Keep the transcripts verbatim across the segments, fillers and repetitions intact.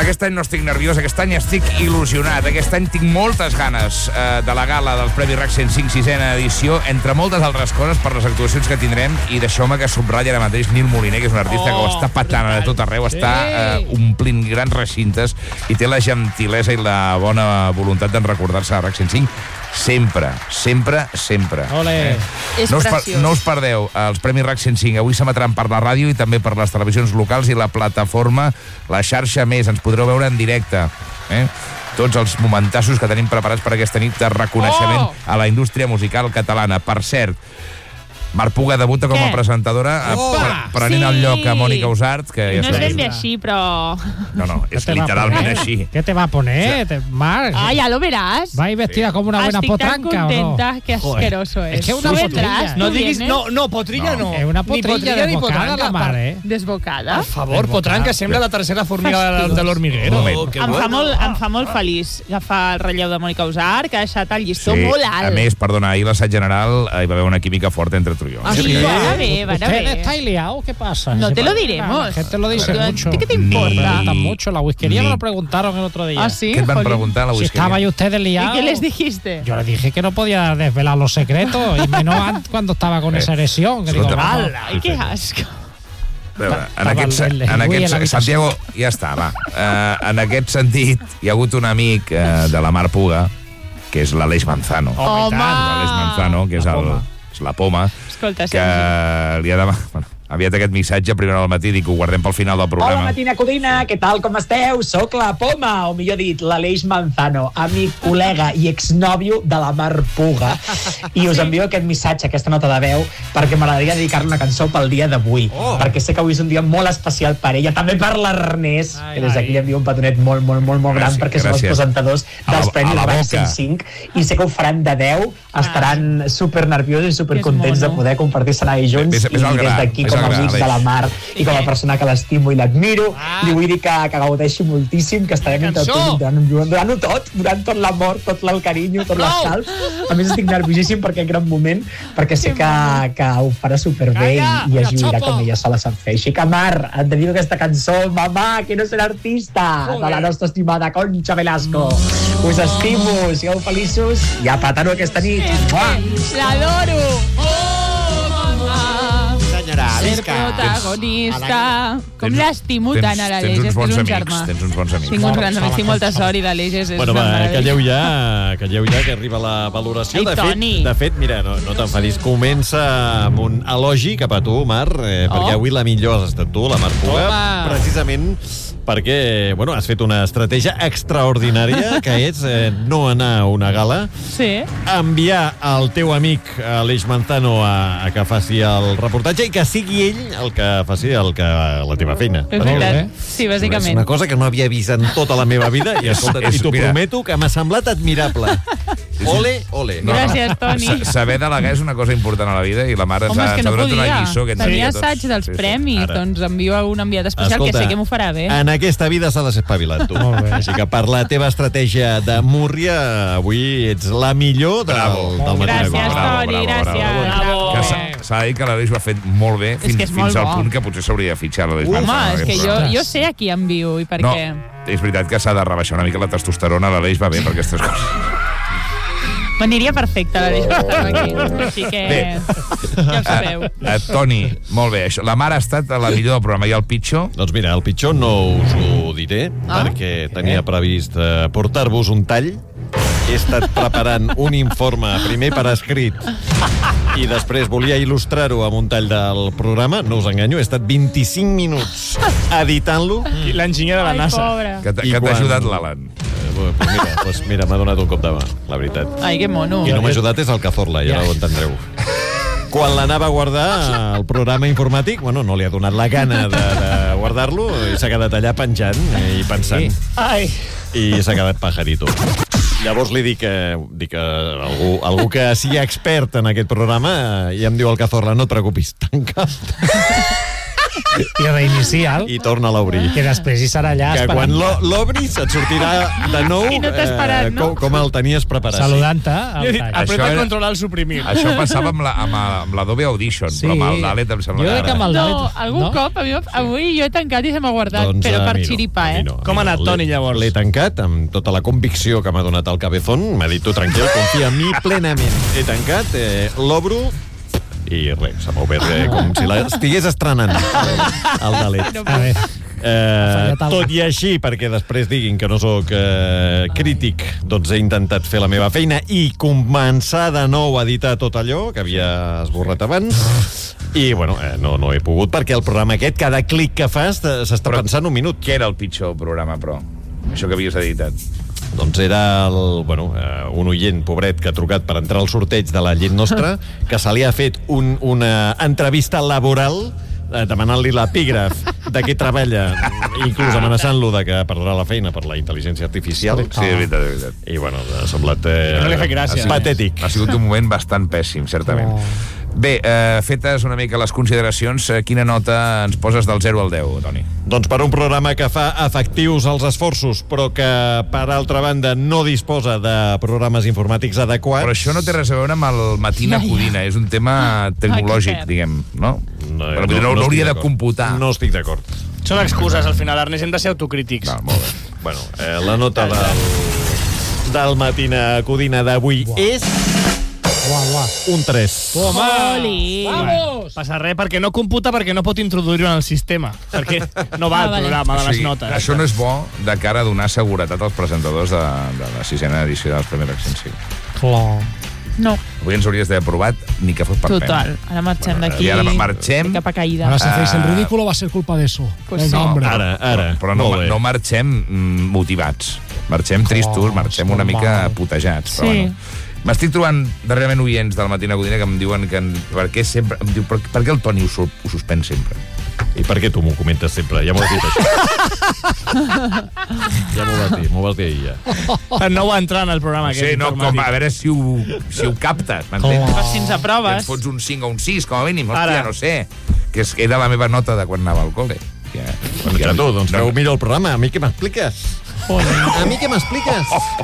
Aquest any no estic nerviós, aquest any estic il·lusionat. Aquest any tinc moltes ganes eh, de la gala del Premi RAC cent cinc, sisena edició, entre moltes altres coses per les actuacions que tindrem, i deixeu-me que subratlli ara mateix Nil Moliner, que és un artista oh, que ho està patant a tot arreu, sí. està eh, omplint grans recintes i té la gentilesa i la bona voluntat d'en recordar-se de RAC cent cinc sempre, sempre, sempre. Ole. Eh? No, us per, no us perdeu els Premis RAC cent cinc. Avui s'emetran per la ràdio i també per les televisions locals i la plataforma, la xarxa Més. Ens podreu veure en directe. Eh? Tots els momentassos que tenim preparats per aquesta nit de reconeixement oh! a la indústria musical catalana. Per cert, Mar Puga debuta com a presentadora oh, prenent sí. el lloc a Mònica Usart, que ja no és ben bé així, però... No, no, és literalment així. ¿Qué te va a poner, sí. Mar? Ah, ya lo verás. Va a ir vestida sí. como una buena Estic potranca, ¿o no? Estic tan contenta, que asqueroso es. Es que una potrilla. No diguis... No, no, potrilla no. Es una potrilla desbocada, la Mar, eh? Desbocada? Per favor, potranca, sembla la tercera formiga de l'hormiguero. Em fa molt, em fa molt feliç agafar el relleu de Mònica Usart, que ha deixat el llistó sí. molt alt. A més, perdona, ahir l'assaig general hi va haver una química forta entre tu i jo. Ah, sí? Va bé, va bé. ¿Usted está liado? ¿Qué pasa? No te lo diremos. La gente lo dice mucho. ¿Qué te importa? Ni... mucho. La whiskería me lo preguntaron el otro día. ¿Ah, sí? ¿Qué te van a preguntar la whiskería? Si estaba yo ustedes liados. ¿Y qué les dijiste? Yo les dije que no podía desvelar los secretos, y menos cuando estaba con esa erección. Que digo, ¡hala! ¡Ay, qué asco! Veure, en aquest, en aquest, Santiago, ja està, va. Uh, en aquest sentit, hi ha hagut un amic uh, de la Mar Puga, que és l'Aleix Manzano. Home! L'Aleix Manzano, que és, el, és la poma, Escolta, que li ha demanat... Bueno, aviat aquest missatge, primera al matí, dic que ho guardem pel final del programa. Hola, Matina Codina, què tal, com esteu? Soc la Poma, o millor dit, l'Aleix Manzano, amic, col·lega i exnòvio de la Mar Puga. I us envio aquest missatge, aquesta nota de veu, perquè m'agradaria dedicar-li una cançó pel dia d'avui, oh. perquè sé que avui és un dia molt especial per ella, també per l'Ernest, que des d'aquí li envio un petonet molt, molt, molt, molt gran, gràcies, perquè són els presentadors dels Premis RAC cent cinc, i sé que ho faran de deu, estaran super nerviosos i super contents de poder compartir escenari junts, ves, ves i des d'aquí, com a amics de la Mar i com a persona que l'estimo i l'admiro, ah. li vull dir que, que gaudeixi moltíssim, que estarem entre tots durant, durant tot, durant tot l'amor, tot el carinyo, tot l'escalf. A més estic nerviosíssim per aquest gran moment, perquè sé que, que ho farà superbé i, i es lluirà com ella sola sap fer. Així que, Mar, et dedico aquesta cançó, Mamà, que no serà artista, de la nostra estimada Concha Velasco. Us estimo, sigueu feliços i a patar-ho aquesta nit. L'adoro! Ser protagonista. Com l'estimo tant a l'Aleix, és un germà. Tens uns bons amics. Tinc uns grans amics, tinc molta sort i l'Aleix és bueno, una va, meravella. calleu ja, calleu ja, que arriba la valoració. Ai, de, Toni. fet, de fet, mira, no, no t'enfadis, comença amb un elogi cap a tu, Mar, eh, Oh. perquè avui la millor has estat tu, la Mar Puga, Home. precisament perquè, bueno, has fet una estratègia extraordinària, que és eh, no anar a una gala, Sí. enviar el teu amic Aleix Manzano a, a que faci el reportatge i que sigui ell el que faci el que, la teva feina. És veritat. Sí, És bàsicament. una cosa que no havia vist en tota la meva vida i, escolta, És- i t'ho mira. prometo que m'ha semblat admirable. Ole, ole. No, Gràcies, Toni. Sa- Saber delegar és una cosa important a la vida i la mare ens Home, ha, és que ens ha no donat una podia. lliçó. Que ens Tenia havia tots- assaig dels sí, sí. premis, Ara. doncs envio un enviat especial que sé que m'ho farà bé. en aquesta vida s'ha de ser espavilat, tu. Molt bé. Així que per la teva estratègia de Múrria, avui ets la millor del, Bravo. del Matina Gràcies, Codina. bravo, Toni, bravo, gràcies. bravo. Que Bravo. s'ha- S'ha de dir que l'Aleix ho ha fet molt bé fins, que és fins molt al bo. punt que potser s'hauria de fitxar l'Aleix Home, Manzano en és aquest que jo, programa. jo sé a qui envio i per No, què. és veritat que s'ha de rebaixar una mica la testosterona, l'Aleix va bé per aquestes coses. M'aniria perfecte l'Aleix per estar aquí. Així que Bé. ja ho sabeu. Uh, Toni, molt bé, això. La mare ha estat la millor del programa i el pitjor? Doncs mira, el pitjor no us ho diré, Ah. perquè tenia previst eh, portar-vos un tall. He estat preparant un informe, primer per escrit, i després volia il·lustrar-ho amb un tall del programa. No us enganyo, he estat vint-i-cinc minuts editant-lo. L'enginyer de la Ai, NASA. pobre. Que t'ha I que t'ha quan- ajudat l'Alan. Eh, pues mira, pues mira, m'ha donat un cop de mà, la veritat. Ai, que mono. Qui no m'ha ajudat és el Cazorla, ja ho entendreu. Quan l'anava a guardar al programa informàtic, bueno, no li ha donat la gana de, de guardar-lo i s'ha quedat allà penjant i pensant. Ai. I s'ha quedat pajarito. Llavors li dic, eh, dic a algú, algú que sigui expert en aquest programa eh, i em diu el Cazorla, no et preocupis, tanca, i reinicia'l, I torna-la a obrir. que després hi serà allà Que quan l'o- l'obris et sortirà de nou I no t'ha esperat, no? com, com el tenies preparat. saludant-te. Jo he dit, al tall. Això apreta era- controlar el suprimir. Això passava amb la- amb la- amb l'Adobe Audition, Sí. però amb el Dalet em sembla Jo crec que amb el No, Dalet... algun no? cop, a mi, avui jo he tancat i se m'ha guardat, Doncs, però a per mi no, xiripar, a mi eh? no, a mi Com ha no. anat, Toni, L'he- llavors? L'he tancat amb tota la convicció que m'ha donat el Cabezón. M'ha dit, tu tranquil, confia en mi plenament. He tancat, eh, l'obro i res, s'ha obert eh, com si l'estigués estrenant el Dalet. A veure, Eh, fallat alguna. tot i així, perquè després diguin que no sóc eh, crític, doncs he intentat fer la meva feina i començar de nou a editar tot allò que havia esborrat abans. I, bueno, eh, no, no he pogut, perquè el programa aquest, cada clic que fas, eh, s'està Però- pensant un minut. Què era el pitjor programa, però? Això que havies editat. Doncs era el, bueno, eh, un oient, pobret, que ha trucat per entrar al sorteig de la llet nostra, que se li ha fet un, una entrevista laboral eh, demanant-li l'epígraf de què treballa, inclús amenaçant-lo de que perdrà la feina per la intel·ligència artificial. Sí, és veritat, és veritat. I, bueno, ha semblat... Eh, No li ha fet gràcia. Patètic. Ha sigut un moment bastant pèssim, certament. Oh. Bé, eh, fetes una mica les consideracions, eh, quina nota ens poses del zero al deu, Toni? Doncs per un programa que fa efectius els esforços, però que, per altra banda, no disposa de programes informàtics adequats... Però això no té res a veure amb el Matina Codina, és un tema tecnològic, cert. diguem, no? No, Però vull dir, no, no estic hauria de d'acord. computar. No estic d'acord. Són excuses, al final, Ernest, hem de ser autocrítics. Val, molt bé. Bueno, eh, la nota del, del Matina Codina d'avui és Uau, uau. un tres. Oli! Vamos! Passa res, perquè no computa, perquè no pot introduir-ho en el sistema. Perquè no va Ah, al vale. programa de O les sigui, notes. això no és bo de cara a donar seguretat als presentadors de, de la sisena edició dels Premi Rexen cinc. Clar. No, Avui ens hauries d'haver aprovat ni que fos per total. Ara marxem d'aquí. I ara marxem. De capa caïda. Ahora si Ah. hacéis el ridículo va a ser culpa de eso. Pues Venga, sí. hombre. Ara, ara. Però no, Molt bé. no marxem mm, motivats. Marxem tristos, marxem una normal. mica putejats. Però Sí. bueno. M'estic trobant darrerament oients del Matina Codina que em diuen que en, per què sempre... Em diu, per, per què el Toni ho, su- ho suspèn sempre? I per què tu m'ho comentes sempre? Ja m'ho has dit, això. Ja m'ho vas dir, m'ho vas dir ahir, ja. Per no va entrar en el programa aquest Sí, no, com, informàtic. a veure si ho, si ho captes, m'entens? Clar. Però si ens Que aproves... ens fots un cinc o un sis, com a mínim. Hòstia, Ara. no sé. Que és, era la meva nota de quan anava al col·le. Ja, Bueno, que tu, doncs no, feu mira el programa. A mi què m'expliques? A mi què m'expliques?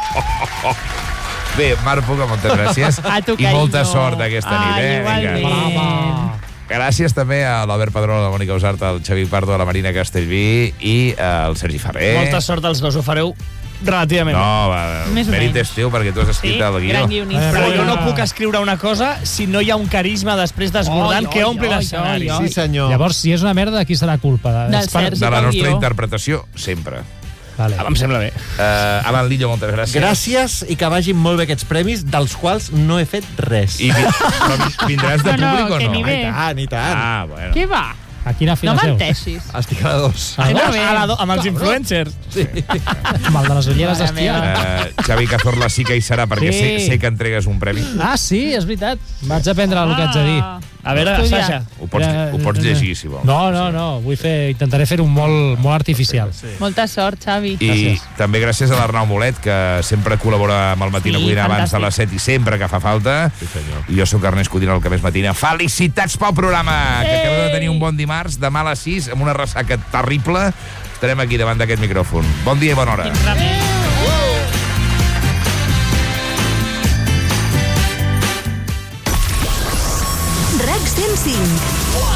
Bé, Marc Puga, moltes gràcies. A tu, I molta carinyo. sort aquesta nit, Ai, eh? igualment. Brava. Gràcies també a l'Albert Padró, a la Mònica Usart, al Xavi Pardo, a la Marina Castellví i al Sergi Ferrer. Molta sort als dos, ho fareu relativament. No, va, Més o mèrit menys. és teu perquè tu has escrit Sí, el guió. gran guionista. Però jo no Ah. puc escriure una cosa si no hi ha un carisma després desbordant Oi, que oi, ompli oi, l'escenari. oi, oi. Sí, senyor. Llavors, si és una merda, de qui serà culpa? Del És per- Sergi. De la pel nostra guió. interpretació, sempre. Vale. Ah, em sembla bé. Uh, Alan Lillo, moltes gràcies. Gràcies i que vagin molt bé aquests premis, dels quals no he fet res. I vi però vindràs de No, no, públic o que no? ni bé. I tant, i tant. Ah, bueno. Què va? A quina No fila seu? menteixis. Estic a la dos. Ah, Ai, no, no, bé. a la do, amb els influencers. Amb el de les ulleres Mare d'esquiar. Uh, Xavi Cazorla sí que hi serà perquè Sí. sé, sé que entregues un premi. Ah, sí, és veritat. Vaig aprendre el que haig de dir. A veure, Estudia. Sasha. Ho pots, ho pots llegir, si vols. No, no, no. Vull fer, intentaré fer-ho molt, molt artificial. Molta sort, Xavi. I Gràcies. també gràcies a l'Arnau Molet, que sempre col·labora amb el Matina Sí, Codina abans de fantàstic. les set i sempre que fa falta. Sí, senyor. I jo sóc Ernest Codina, el que més matina. Felicitats pel programa, que Ei! acabeu de tenir un bon dimarts, demà a les sis, amb una ressaca terrible. Estarem aquí davant d'aquest micròfon. Bon dia i bona hora. Fins remei. RAC cent cinc.